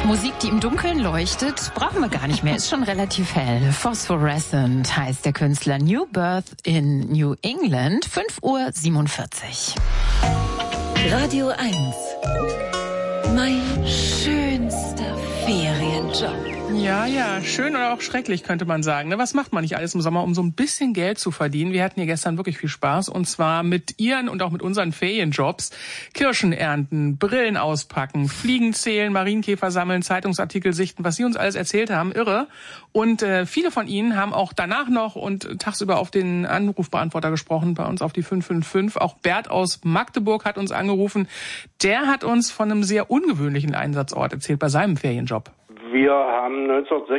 Musik, die im Dunkeln leuchtet, brauchen wir gar nicht mehr. Ist schon relativ hell. Phosphorescent heißt der Künstler. New Birth in New England, 5:47 Uhr. Radio 1. Mein schönster Ferienjob. Ja, schön oder auch schrecklich, könnte man sagen. Was macht man nicht alles im Sommer, um so ein bisschen Geld zu verdienen? Wir hatten hier gestern wirklich viel Spaß, und zwar mit Ihren und auch mit unseren Ferienjobs. Kirschen ernten, Brillen auspacken, Fliegen zählen, Marienkäfer sammeln, Zeitungsartikel sichten, was Sie uns alles erzählt haben, irre. Und viele von Ihnen haben auch danach noch und tagsüber auf den Anrufbeantworter gesprochen, bei uns auf die 555. Auch Bert aus Magdeburg hat uns angerufen. Der hat uns von einem sehr ungewöhnlichen Einsatzort erzählt bei seinem Ferienjob. Wir haben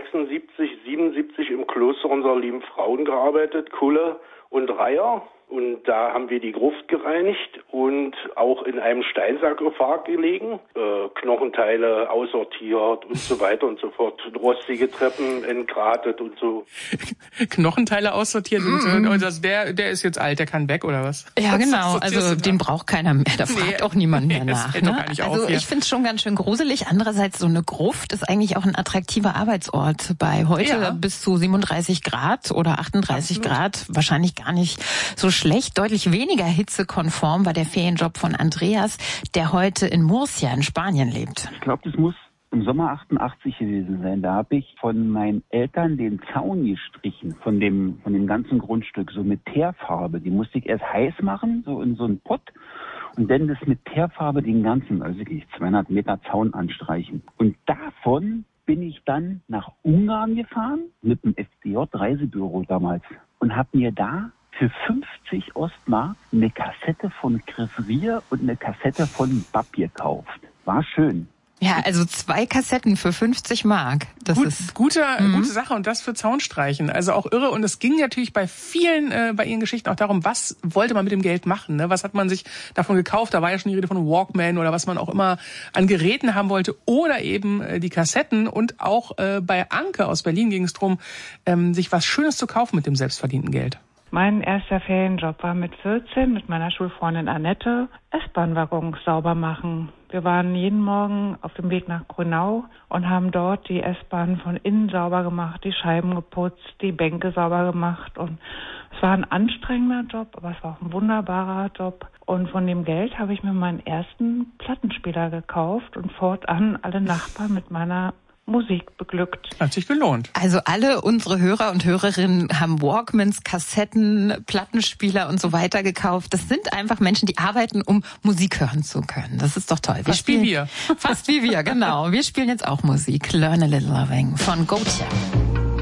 1976, 77 im Kloster unserer lieben Frauen gearbeitet, Kulle und Reiher. Und da haben wir die Gruft gereinigt und auch in einem Steinsarkophag gelegen, Knochenteile aussortiert und so weiter und so fort, rostige Treppen entgratet und so. Knochenteile aussortiert und der ist jetzt alt, der kann weg oder was? Ja, genau, also den braucht keiner mehr, da fragt auch niemand mehr nach. Ne? Doch gar nicht also auf, ich finde es schon ganz schön gruselig. Andererseits, so eine Gruft ist eigentlich auch ein attraktiver Arbeitsort. Bei heute bis zu 37 Grad oder 38 Grad wahrscheinlich gar nicht so schlecht. Deutlich weniger hitzekonform war der Ferienjob von Andreas, der heute in Murcia in Spanien lebt. Ich glaube, das muss im Sommer 88 gewesen sein. Da habe ich von meinen Eltern den Zaun gestrichen, von dem ganzen Grundstück, so mit Teerfarbe. Die musste ich erst heiß machen, so in so einen Pott, und dann das mit Teerfarbe den ganzen, also 200 Meter Zaun anstreichen. Und davon bin ich dann nach Ungarn gefahren, mit dem FDJ-Reisebüro damals, und habe mir da für 50 Ostmark eine Kassette von Chris Ria und eine Kassette von Bab gekauft. War schön. Ja, also 2 Kassetten für 50 Mark. Das ist gute Sache, und das für Zaunstreichen. Also auch irre. Und es ging natürlich bei vielen, bei Ihren Geschichten auch darum, was wollte man mit dem Geld machen? Ne? Was hat man sich davon gekauft? Da war ja schon die Rede von Walkman oder was man auch immer an Geräten haben wollte. Oder eben die Kassetten. Und auch bei Anke aus Berlin ging es darum, sich was Schönes zu kaufen mit dem selbstverdienten Geld. Mein erster Ferienjob war mit 14 mit meiner Schulfreundin Annette S-Bahn-Waggons sauber machen. Wir waren jeden Morgen auf dem Weg nach Grünau und haben dort die S-Bahn von innen sauber gemacht, die Scheiben geputzt, die Bänke sauber gemacht. Und es war ein anstrengender Job, aber es war auch ein wunderbarer Job. Und von dem Geld habe ich mir meinen ersten Plattenspieler gekauft und fortan alle Nachbarn mit meiner Musik beglückt. Hat sich gelohnt. Also alle unsere Hörer und Hörerinnen haben Walkmans, Kassetten, Plattenspieler und so weiter gekauft. Das sind einfach Menschen, die arbeiten, um Musik hören zu können. Das ist doch toll. Fast wie wir. Fast wie wir, genau. Wir spielen jetzt auch Musik. Learn a Little Loving von Gotcha.